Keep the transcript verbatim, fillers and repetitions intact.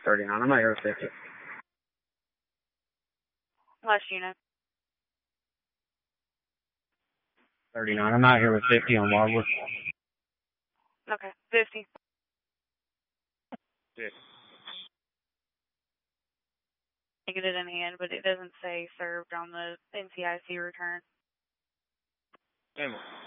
thirty-nine. I'm not here with fifty. Last unit. thirty-nine. I'm not here with fifty on Wildwood. Okay, fifty. Yeah. I get it in hand, but it doesn't say served on the N C I C return. Damn.